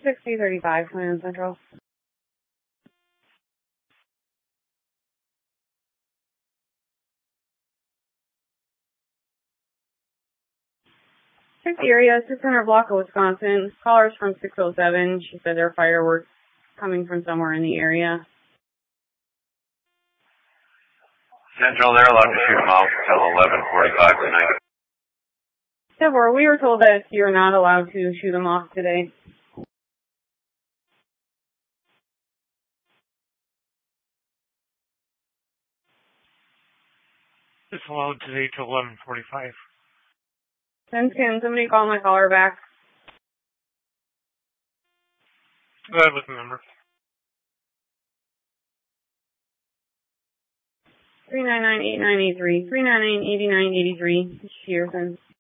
6035, Command Central. Check the area, 600 block of Wisconsin. Caller's from 607. She said there are fireworks coming from somewhere in the area. Central, they're allowed to shoot them off until 11:45 tonight. Deborah, we were told that you're not allowed to shoot them off today. It's allowed today till 11:45. Then can somebody call my caller back? Go ahead with the number. 399-8983. 399-8983. Shearson.